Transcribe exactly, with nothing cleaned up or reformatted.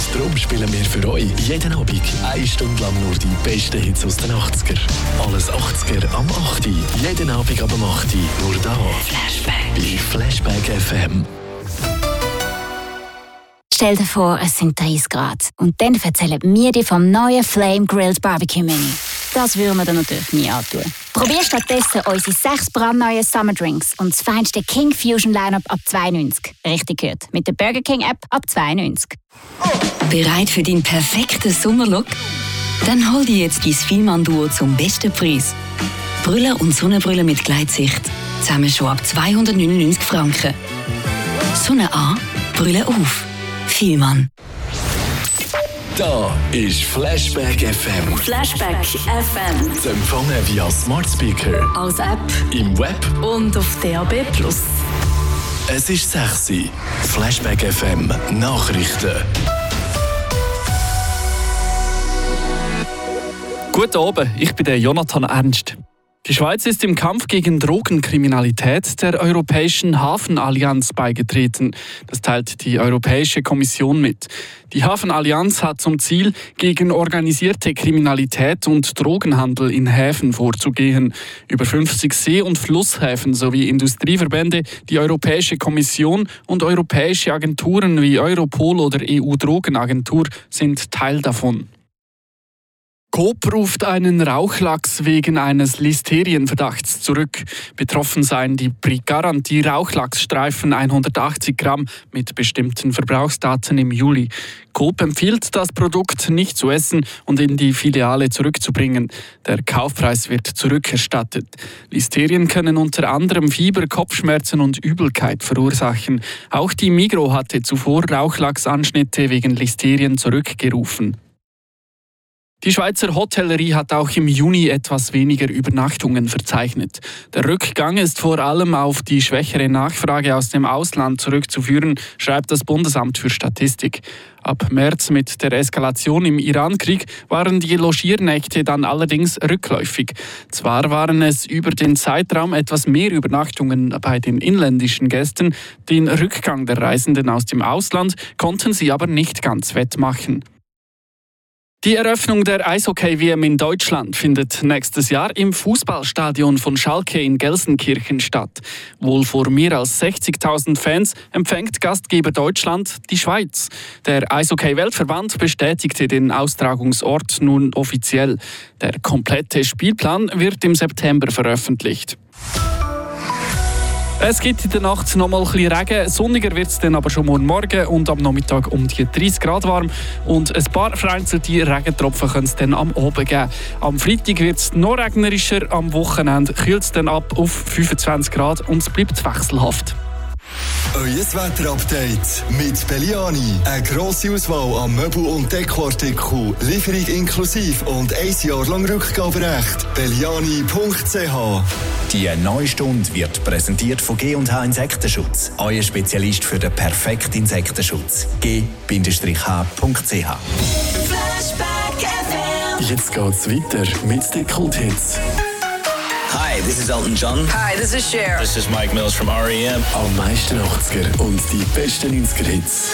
Darum spielen wir für euch jeden Abend eine Stunde lang nur die besten Hits aus den achtziger. Alles achtziger am acht Uhr. Jeden Abend ab dem acht Uhr. Nur da. Flashback. Bei Flashback F M. Stell dir vor, es sind dreißig Grad. Und dann erzählen wir dir vom neuen Flame Grilled Barbecue Menü. Das würden wir dir natürlich nie antun. Probier stattdessen unsere sechs brandneuen Summer Drinks und das feinste King Fusion Lineup ab zwei neunzig. Richtig gehört. Mit der Burger King App ab zwei neunzig. Bereit für deinen perfekten Sommerlook? Dann hol dir jetzt dein Vielmann-Duo zum besten Preis. Brille und Sonnenbrille mit Gleitsicht. Zusammen schon ab zweihundertneunundneunzig Franken. Sonne an, Brille auf. Vielmann. Da ist Flashback F M. Flashback F M. Zu empfangen via Smart Speaker, Als App im Web und auf D A B plus. Es ist sechs Uhr. Flashback F M Nachrichten. Guten Abend, ich bin der Jonathan Ernst. Die Schweiz ist im Kampf gegen Drogenkriminalität der Europäischen Hafenallianz beigetreten. Das teilt die Europäische Kommission mit. Die Hafenallianz hat zum Ziel, gegen organisierte Kriminalität und Drogenhandel in Häfen vorzugehen. Über fünfzig See- und Flusshäfen sowie Industrieverbände, die Europäische Kommission und europäische Agenturen wie Europol oder E U-Drogenagentur sind Teil davon. Coop ruft einen Rauchlachs wegen eines Listerienverdachts zurück. Betroffen seien die Brigarantie Rauchlachsstreifen hundertachtzig Gramm mit bestimmten Verbrauchsdaten im Juli. Coop empfiehlt, das Produkt nicht zu essen und in die Filiale zurückzubringen. Der Kaufpreis wird zurückerstattet. Listerien können unter anderem Fieber, Kopfschmerzen und Übelkeit verursachen. Auch die Migros hatte zuvor Rauchlachsanschnitte wegen Listerien zurückgerufen. Die Schweizer Hotellerie hat auch im Juni etwas weniger Übernachtungen verzeichnet. Der Rückgang ist vor allem auf die schwächere Nachfrage aus dem Ausland zurückzuführen, schreibt das Bundesamt für Statistik. Ab März mit der Eskalation im Iran-Krieg waren die Logiernächte dann allerdings rückläufig. Zwar waren es über den Zeitraum etwas mehr Übernachtungen bei den inländischen Gästen, den Rückgang der Reisenden aus dem Ausland konnten sie aber nicht ganz wettmachen. Die Eröffnung der Eishockey-W M in Deutschland findet nächstes Jahr im Fußballstadion von Schalke in Gelsenkirchen statt. Wohl vor mehr als sechzigtausend Fans empfängt Gastgeber Deutschland die Schweiz. Der Eishockey-Weltverband bestätigte den Austragungsort nun offiziell. Der komplette Spielplan wird im September veröffentlicht. Es gibt in der Nacht noch mal ein bisschen Regen, sonniger wird es dann aber schon morgen Morgen und am Nachmittag um die dreißig Grad warm. Und ein paar vereinzelte Regentropfen können es dann am Abend geben. Am Freitag wird es noch regnerischer, am Wochenende kühlt es dann ab auf fünfundzwanzig Grad und es bleibt wechselhaft. Euer Wetterupdate mit Belliani. Eine grosse Auswahl an Möbel- und Dekoartikeln, Lieferung inklusive und ein Jahr lang Rückgaberecht. Belliani punkt c h. Die neue Stunde wird präsentiert von G und H Insektenschutz. Euer Spezialist für den perfekten Insektenschutz. G H punkt c h. Jetzt geht's weiter mit den Kulthits. Hi, this is Elton John. Hi, this is Cher. This is Mike Mills from R E M. Am meisten achtziger und die besten neunziger Hits.